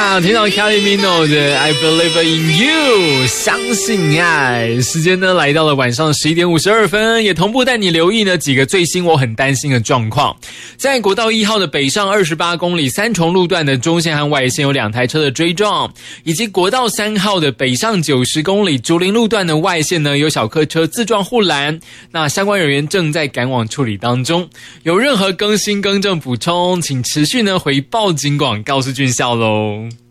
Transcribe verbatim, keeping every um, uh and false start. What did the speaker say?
呀，听到 Kylie Minogue 的 I Believe in You， 相信爱。时间呢来到了晚上十一点五十二分，也同步带你留意呢几个最新我很担心的状况。在国道一号的北上二十八公里三重路段的中线和外线有两台车的追撞，以及国道三号的北上九十公里竹林路段的外线呢有小客车自撞护栏，那相关人员正在赶往处理当中。有任何更新更正补充，请持续呢回报警广告示军校喽。